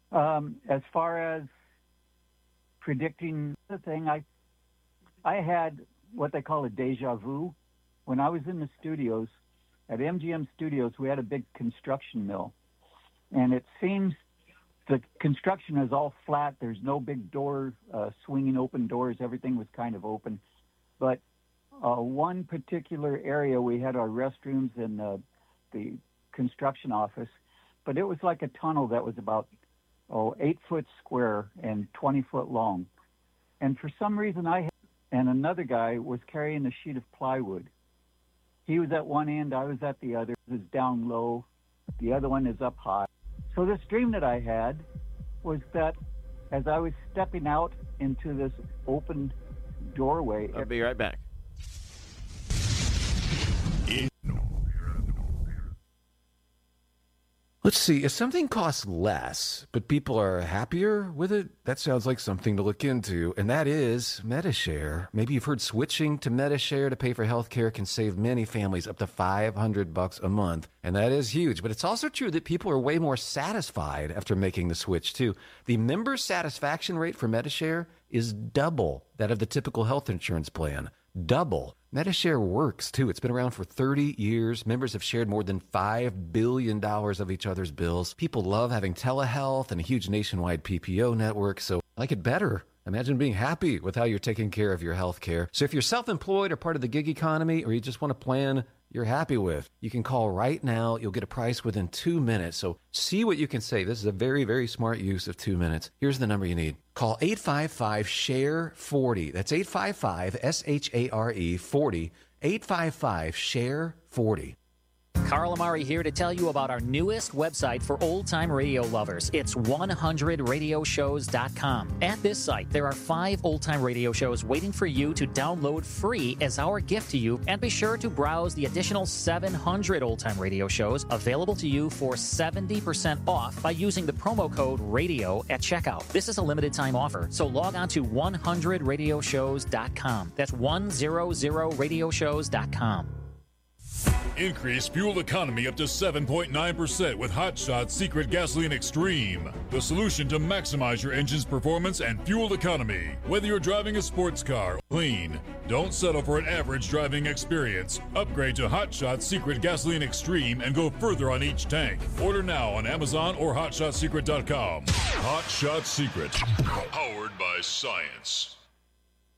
As far as predicting the thing, I had what they call a deja vu. When I was in the studios, at MGM Studios, we had a big construction mill. And it seems the construction is all flat. There's no big door, swinging open doors. Everything was kind of open. But one particular area, we had our restrooms in the construction office, but it was like a tunnel that was about 8 foot square and 20 foot long. And for some reason, and another guy was carrying a sheet of plywood. He was at one end, I was at the other. It was down low. The other one is up high. So this dream that I had was that as I was stepping out into this open doorway. I'll be right back. Let's see, if something costs less, but people are happier with it, that sounds like something to look into, and that is Medi-Share. Maybe you've heard switching to Medi-Share to pay for healthcare can save many families up to $500 a month, and that is huge. But it's also true that people are way more satisfied after making the switch, too. The member satisfaction rate for Medi-Share is double that of the typical health insurance plan. Double. Medi-Share works, too. It's been around for 30 years. Members have shared more than $5 billion of each other's bills. People love having telehealth and a huge nationwide PPO network, so I like it better. Imagine being happy with how you're taking care of your health care. So if you're self-employed or part of the gig economy, or you just want a plan you're happy with, you can call right now. You'll get a price within 2 minutes. So see what you can save. This is a very, very smart use of 2 minutes. Here's the number you need. Call 855-SHARE-40. That's 855-SHARE 40. 855-SHARE-40. Carl Amari here to tell you about our newest website for old-time radio lovers. It's 100radioshows.com. At this site, there are 5 old-time radio shows waiting for you to download free as our gift to you. And be sure to browse the additional 700 old-time radio shows available to you for 70% off by using the promo code RADIO at checkout. This is a limited-time offer, so log on to 100radioshows.com. That's 100radioshows.com. Increase fuel economy up to 7.9% with Hot Shot Secret Gasoline Extreme. The solution to maximize your engine's performance and fuel economy. Whether you're driving a sports car or clean, don't settle for an average driving experience. Upgrade to Hot Shot Secret Gasoline Extreme and go further on each tank. Order now on Amazon or HotShotSecret.com. Hot Shot Secret. Powered by science.